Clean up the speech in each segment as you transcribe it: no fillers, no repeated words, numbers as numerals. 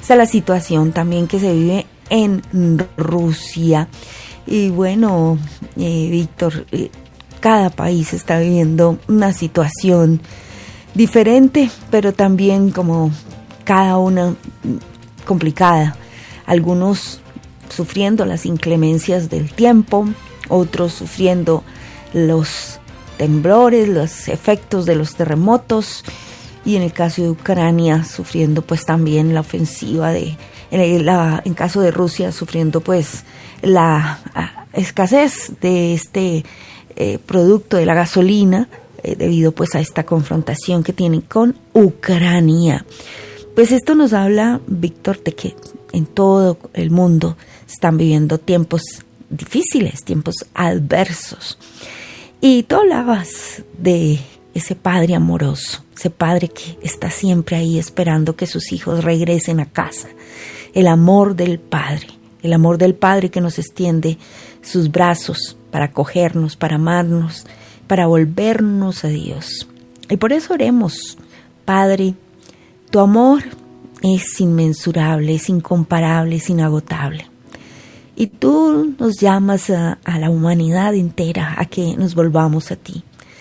Esta es la situación también que se vive en Rusia. Y bueno, Víctor, cada país está viviendo una situación diferente, pero también como cada una complicada. Algunos sufriendo las inclemencias del tiempo, otros sufriendo los temblores, los efectos de los terremotos, y en el caso de Ucrania sufriendo pues también la ofensiva en caso de Rusia sufriendo pues la escasez de este producto de la gasolina debido pues a esta confrontación que tienen con Ucrania. Pues esto nos habla, Víctor, de que en todo el mundo están viviendo tiempos difíciles, tiempos adversos. Y tú hablabas de ese padre amoroso, ese padre que está siempre ahí esperando que sus hijos regresen a casa. El amor del Padre que nos extiende sus brazos para acogernos, para amarnos, para volvernos a Dios. Y por eso oremos, Padre, tu amor es inmensurable, es incomparable, es inagotable. Y tú nos llamas a la humanidad entera a que nos volvamos a ti.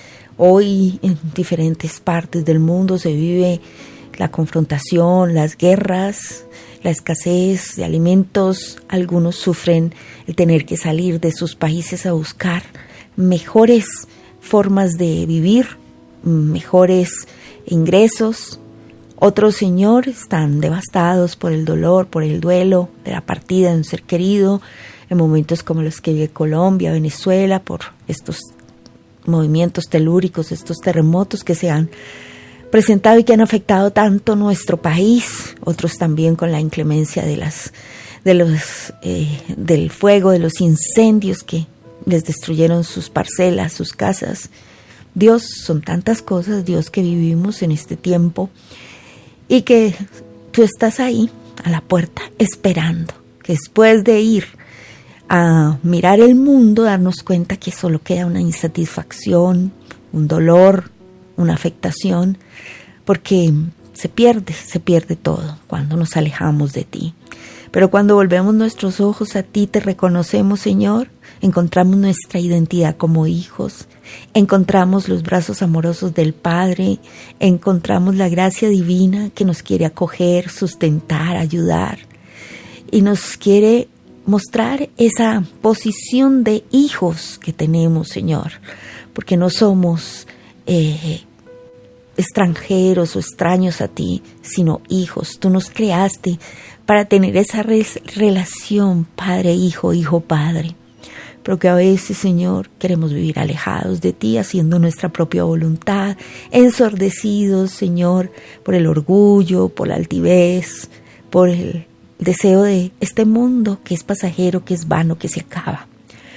Hoy en diferentes partes del mundo se vive la confrontación, las guerras, la escasez de alimentos. Algunos sufren el tener que salir de sus países a buscar mejores formas de vivir, mejores ingresos. Otros, Señor, están devastados por el dolor, por el duelo de la partida de un ser querido, en momentos como los que vive Colombia, Venezuela, por estos movimientos telúricos, estos terremotos que se han presentado y que han afectado tanto nuestro país. Otros también con la inclemencia del fuego, de los incendios que les destruyeron sus parcelas, sus casas. Dios, son tantas cosas, Dios, que vivimos en este tiempo. Y que tú estás ahí a la puerta esperando que después de ir a mirar el mundo, darnos cuenta que solo queda una insatisfacción, un dolor, una afectación, porque se pierde todo cuando nos alejamos de ti. Pero cuando volvemos nuestros ojos a ti, te reconocemos, Señor, encontramos nuestra identidad como hijos, encontramos los brazos amorosos del Padre, encontramos la gracia divina que nos quiere acoger, sustentar, ayudar, y nos quiere mostrar esa posición de hijos que tenemos, Señor, porque no somos extranjeros o extraños a ti, sino hijos. Tú nos creaste para tener esa relación Padre-Hijo, Hijo-Padre. Pero que a veces, Señor, queremos vivir alejados de ti, haciendo nuestra propia voluntad, ensordecidos, Señor, por el orgullo, por la altivez, por el deseo de este mundo que es pasajero, que es vano, que se acaba.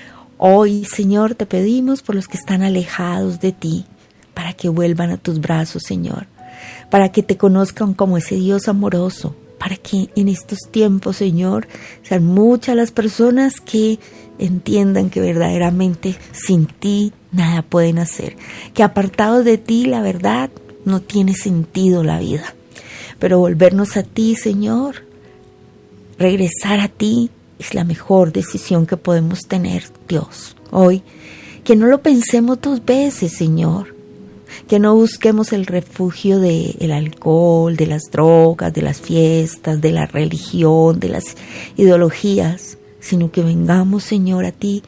Hoy, Señor, te pedimos por los que están alejados de ti, para que vuelvan a tus brazos, Señor, para que te conozcan como ese Dios amoroso, para que en estos tiempos, Señor, sean muchas las personas que entiendan que verdaderamente sin ti nada pueden hacer, que apartados de ti, la verdad, no tiene sentido la vida. Pero volvernos a ti, Señor, regresar a ti, es la mejor decisión que podemos tener, Dios. Hoy, que no lo pensemos dos veces, Señor, que no busquemos el refugio del alcohol, de las drogas, de las fiestas, de la religión, de las ideologías, sino que vengamos, Señor, a ti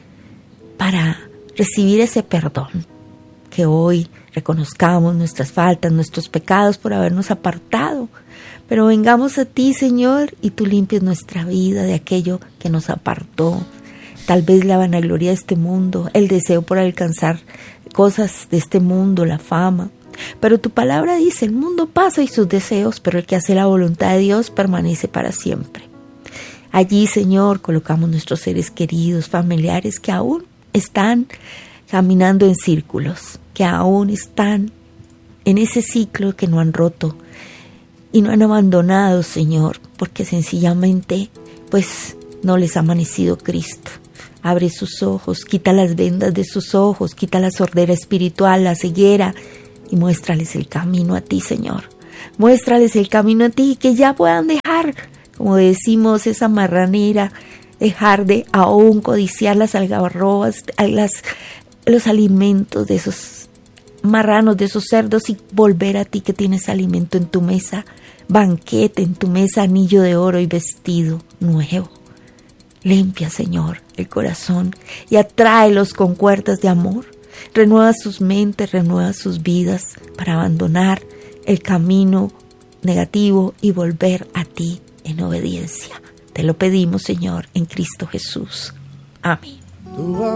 para recibir ese perdón. Que hoy reconozcamos nuestras faltas, nuestros pecados por habernos apartado, pero vengamos a ti, Señor, y tú limpies nuestra vida de aquello que nos apartó. Tal vez la vanagloria de este mundo, el deseo por alcanzar cosas de este mundo, la fama. Pero tu palabra dice, el mundo pasa y sus deseos, pero el que hace la voluntad de Dios permanece para siempre. Allí, Señor, colocamos nuestros seres queridos, familiares que aún están caminando en círculos, que aún están en ese ciclo que no han roto y no han abandonado, Señor, porque sencillamente pues no les ha amanecido Cristo. Abre sus ojos, quita las vendas de sus ojos, quita la sordera espiritual, la ceguera, y muéstrales el camino a ti, Señor. Muéstrales el camino a ti, que ya puedan dejar como decimos, esa marranera, dejar de aún codiciar las algarrobas, los alimentos de esos marranos, de esos cerdos, y volver a ti que tienes alimento en tu mesa, banquete en tu mesa, anillo de oro y vestido nuevo. Limpia, Señor, el corazón y atráelos con cuerdas de amor. Renueva sus mentes, renueva sus vidas para abandonar el camino negativo y volver a ti en obediencia. Te lo pedimos, Señor, en Cristo Jesús. Amén.